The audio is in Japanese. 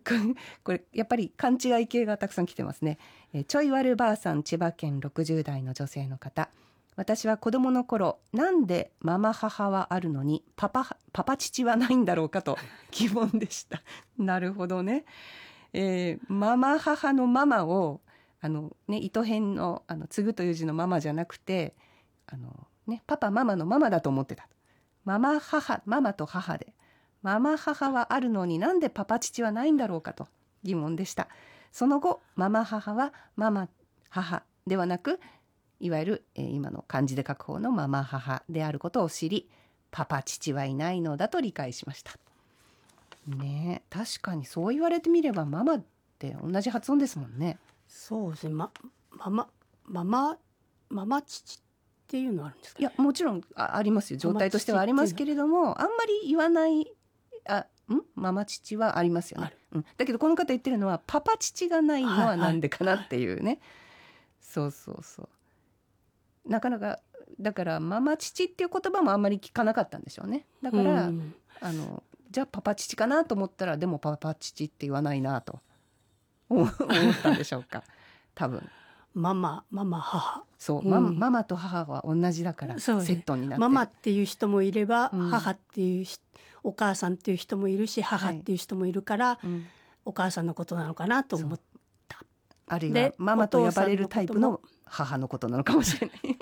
これやっぱり勘違い系がたくさん来てますね。ちょいわるばあさん、千葉県60代の女性の方。私は子供の頃、なんでママ母はあるのにパパ父はないんだろうかと疑問でした。なるほどね。ママ母のママを糸辺の継ぐという字のママじゃなくてパパママのママだと思ってた。ママと母で、ママ母はあるのになんでパパ父はないんだろうかと疑問でした。その後、ママ母はママ母ではなく、いわゆる、今の漢字で書く方のママ母であることを知り、パパ父はいないのだと理解しました。ねえ、確かにそう言われてみればママって同じ発音ですもんね。 そうですね。ママ父っていうのはあるんですかね。 いや、もちろん ありますよ。状態としてはありますけれども、あんまり言わないママ父はありますよね。だけどこの方言ってるのはパパ父がないのはなんでかなっていうね。そうそうそう。なかなかだからママ父っていう言葉もあんまり聞かなかったんでしょうね。だから、じゃあパパ父かなと思ったら、でもパパ父って言わないなと思ったんでしょうか。多分。 ママ母。 そう、ママと母は同じだからセットになってる。 ママっていう人もいれば、母っていうお母さんっていう人もいるし、母っていう人もいるから、お母さんのことなのかなと思った。 あるいはママと呼ばれるタイプの母のことなのかもしれない。